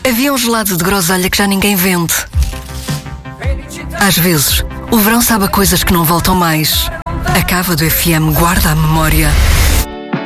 Havia um gelado de groselha que já ninguém vende. Às vezes, o verão sabe a coisas que não voltam mais. A cava do FM guarda a memória.